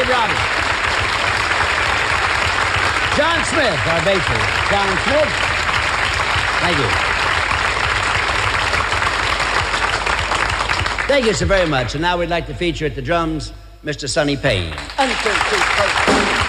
Robbie. John Smith, our bassist. John Smith. Thank you. Thank you so very much. And now we'd like to feature at the drums, Mr. Sonny Payne.